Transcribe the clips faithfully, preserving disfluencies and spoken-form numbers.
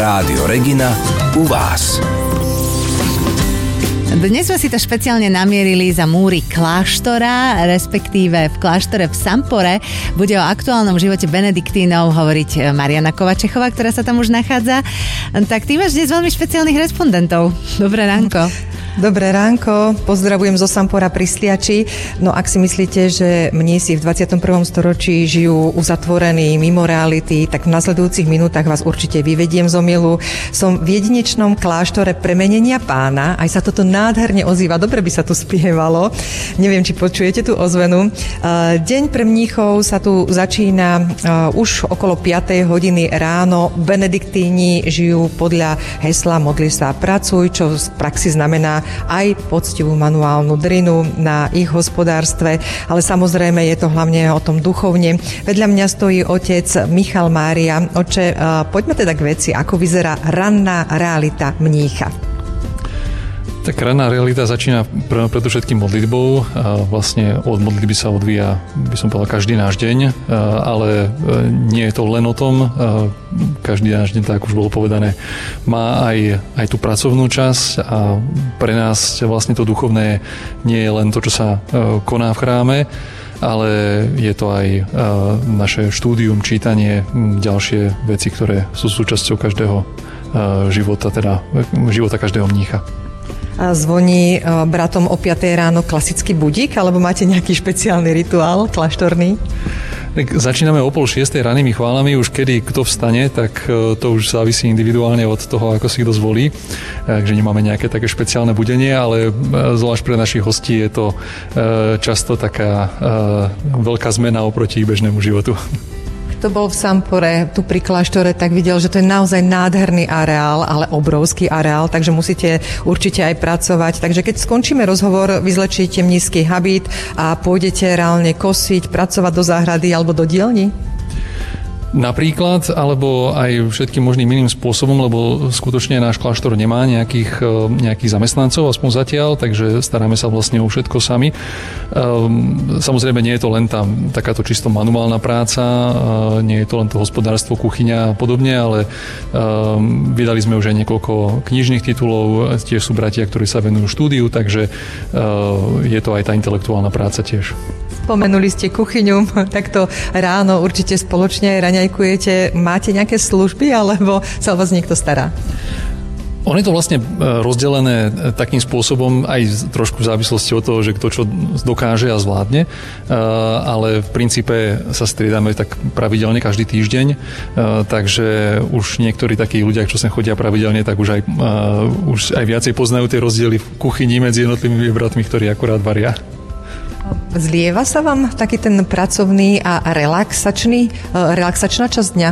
Rádio Regina u vás. Dnes sme si to špeciálne namierili za múry kláštora, respektíve v kláštore v Sampore. Bude o aktuálnom živote benediktínov hovoriť Mariana Kovačechová, ktorá sa tam už nachádza. Tak ty máš dnes veľmi špeciálnych respondentov. Dobré ránko. Dobré ránko, pozdravujem zo Sampora pri Sliači. No ak si myslíte, že mnísi v dvadsiatom prvom storočí žijú uzatvorení mimo reality, tak v nasledujúcich minútach vás určite vyvediem z omylu. Som v jedinečnom kláštore Premenenia Pána, aj sa toto nádherne ozýva, dobre by sa tu spievalo. Neviem, či počujete tú ozvenu. Deň pre mníchov sa tu začína už okolo piatej hodiny ráno. Benediktíni žijú podľa hesla Modli sa a pracuj, čo v praxi znamená aj poctivú manuálnu drinu na ich hospodárstve, ale samozrejme je to hlavne o tom duchovne. Vedľa mňa stojí otec Michal Mária. Oče, poďme teda k veci, ako vyzerá ranná realita mnícha. Tak ranná realita začína predovšetkým modlitbou. Vlastne od modlitby sa odvíja, by som povedal, každý náš deň, ale nie je to len o tom. Každý náš deň, tak už bolo povedané, má aj, aj tú pracovnú časť a pre nás vlastne to duchovné nie je len to, čo sa koná v chráme, ale je to aj naše štúdium, čítanie, ďalšie veci, ktoré sú súčasťou každého života, teda života každého mnícha. A zvoní bratom o piatej ráno klasický budík, alebo máte nejaký špeciálny rituál kláštorný? Tak začíname o pol šiestej ranými chválami, už kedy kto vstane, tak to už závisí individuálne od toho, ako si kto zvolí. Takže nemáme nejaké také špeciálne budenie, ale zvlášť pre našich hostí je to často taká veľká zmena oproti bežnému životu. Kto bol v Sampore, tu pri kláštore, tak videl, že to je naozaj nádherný areál, ale obrovský areál, takže musíte určite aj pracovať. Takže keď skončíme rozhovor, vyzlečíte mníšsky habit a pôjdete reálne kosiť, pracovať do záhrady alebo do dielni? Napríklad, alebo aj všetkým možným iným spôsobom, lebo skutočne náš kláštor nemá nejakých, nejakých zamestnancov, aspoň zatiaľ, takže staráme sa vlastne o všetko sami. Samozrejme, nie je to len tá takáto čisto manuálna práca, nie je to len to hospodárstvo, kuchyňa a podobne, ale vydali sme už aj niekoľko knižných titulov, tiež sú bratia, ktorí sa venujú štúdiu, takže je to aj tá intelektuálna práca tiež. Spomenuli ste kuchyňu, takto ráno určite spoločne aj raňajkujete. Máte nejaké služby, alebo sa o vás niekto stará? Ono je to vlastne rozdelené takým spôsobom, aj trošku v závislosti od toho, že kto čo dokáže a zvládne, ale v princípe sa striedame tak pravidelne každý týždeň, takže už niektorí takí ľudia, čo sem chodia pravidelne, tak už aj, už aj viacej poznajú tie rozdiely v kuchyni medzi jednotlivými bratmi, ktorí akurát varia. Zlieva sa vám taký ten pracovný a relaxačný, relaxačná časť dňa?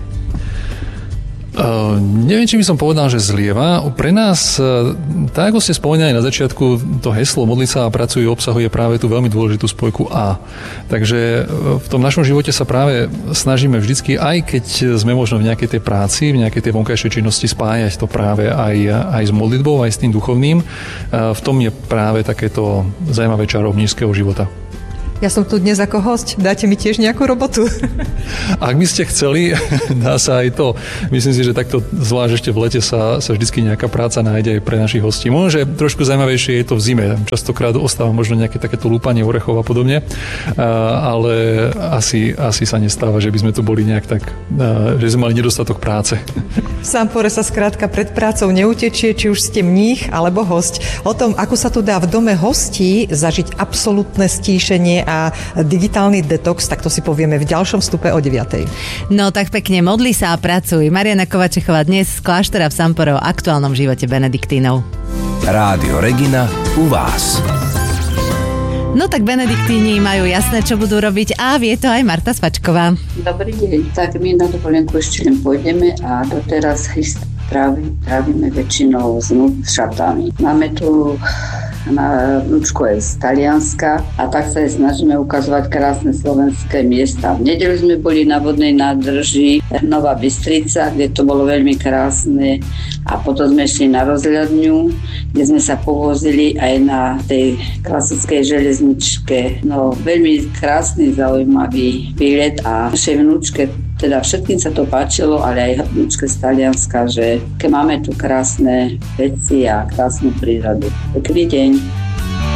Uh, neviem, či by som povedal, že zlieva. Pre nás, uh, tak ako ste spomínali na začiatku, to heslo Modliť sa a pracuj obsahuje práve tú veľmi dôležitú spojku A. Takže uh, v tom našom živote sa práve snažíme vždycky, aj keď sme možno v nejakej tej práci, v nejakej tej vonkajšej činnosti, spájať to práve aj, aj s modlitbou, aj s tým duchovným. Uh, v tom je práve takéto zaujímavé čaro mníšskeho života. Ja som tu dnes ako hosť. Dáte mi tiež nejakú robotu? Ak by ste chceli, dá sa aj to. Myslím si, že takto zvlášť ešte v lete sa, sa vždycky nejaká práca nájde aj pre našich hostí. Možno, že trošku zaujímavejšie je to v zime. Častokrát ostáva možno nejaké takéto lúpanie orechov a podobne, ale asi, asi sa nestáva, že by sme tu boli nejak tak, že sme mali nedostatok práce. V Sampore sa skrátka pred prácou neutečie, či už ste mních alebo hosť. O tom, ako sa tu dá v dome hostí zažiť absolútne stíšenie a digitálny detox, tak to si povieme v ďalšom vstupe o deviatej. No tak pekne, modli sa a pracuj. Mariana Kovačechová dnes z kláštora v Sampore o aktuálnom živote benediktínov. Rádio Regina u vás. No tak benediktíni majú jasné, čo budú robiť a vie to aj Marta Svačková. Dobrý deň, tak my na dovolenku ešte len pôjdeme a doteraz trávime, trávime väčšinou s šatami. Máme tu na vnúčku je z Talianska a tak sa jej snažíme ukazovať krásne slovenské miesta. V nedeľu sme boli na vodnej nádrži Nová Bystrica, kde to bolo veľmi krásne a potom sme šli na rozhľadňu, kde sme sa povozili aj na tej klasickej železničke. No veľmi krásny, zaujímavý výlet a našej vnúčke teda všetkým sa to páčilo, ale aj vnúčke z Talianska, že keď máme tu krásne veci a krásnu prírodu. Pekný deň.